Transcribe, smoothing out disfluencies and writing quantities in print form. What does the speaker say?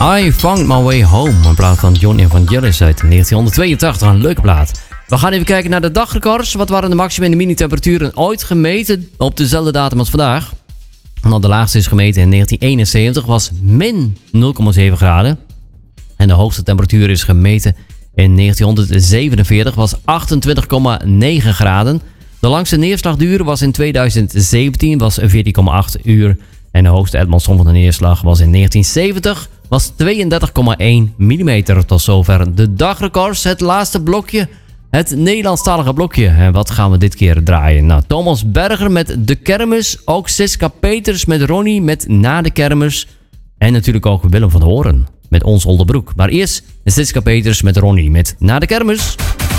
I Found My Way Home, een plaat van John Evangelis uit 1982, een leuke plaat. We gaan even kijken naar de dagrecords. Wat waren de maximum en de mini-temperaturen ooit gemeten op dezelfde datum als vandaag? Nou, de laagste is gemeten in 1971, was min 0,7 graden. En de hoogste temperatuur is gemeten in 1947, was 28,9 graden. De langste neerslagduur was in 2017, was 14,8 uur. En de hoogste uitmanssom van de neerslag was in 1970, was 32,1 mm. Tot zover de dagrecords. Het laatste blokje, het Nederlandstalige blokje. En wat gaan we dit keer draaien? Nou, Thomas Berger met De Kermis. Ook Siska Peters met Ronnie met Na de Kermis. En natuurlijk ook Willem van Horen met Ons Oldebroek. Maar eerst Siska Peters met Ronnie met Na de Kermis.